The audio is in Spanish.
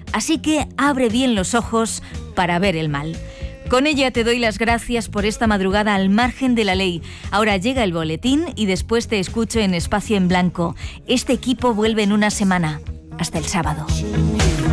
Así que abre bien los ojos para ver el mal. Con ella te doy las gracias por esta madrugada al margen de la ley. Ahora llega el boletín y después te escucho en Espacio en Blanco. Este equipo vuelve en una semana. Hasta el sábado.